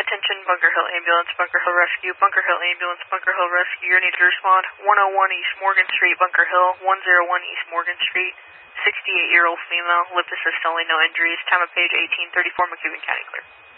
Attention, Bunker Hill Ambulance, Bunker Hill Rescue, Bunker Hill Ambulance, Bunker Hill Rescue. You need to respond. 101 East Morgan Street, Bunker Hill. 101 East Morgan Street. 68-year-old female. Lip assist only, no injuries. Time of page 1834, McEwen County clear.